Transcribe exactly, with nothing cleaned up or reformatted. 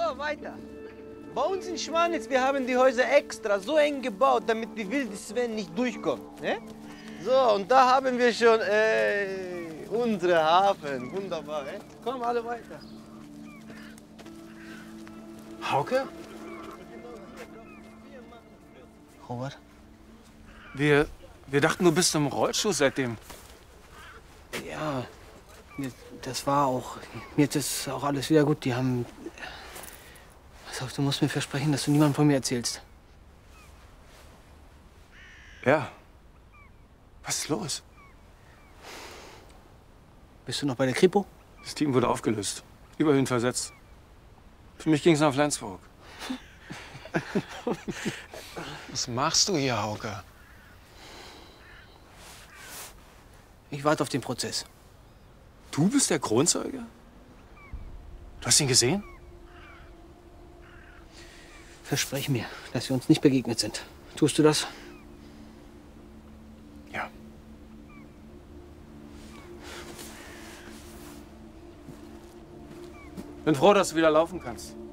weiter. Bei uns in Schwanitz, wir haben die Häuser extra so eng gebaut, damit die wilde Sven nicht durchkommt. Ne? So, und da haben wir schon äh, unsere Hafen. Wunderbar. Ne? Komm, alle weiter. Hauke? Robert? Wir, wir dachten, du bist im Rollstuhl seitdem. Ja, das war auch. Jetzt ist auch alles wieder gut. Die haben. Pass auf, du musst mir versprechen, dass du niemandem von mir erzählst. Ja. Was ist los? Bist du noch bei der Kripo? Das Team wurde aufgelöst. Überhin versetzt. Für mich ging es nach Flensburg. Was machst du hier, Hauke? Ich warte auf den Prozess. Du bist der Kronzeuge? Du hast ihn gesehen? Versprech mir, dass wir uns nicht begegnet sind. Tust du das? Ja. Bin froh, dass du wieder laufen kannst.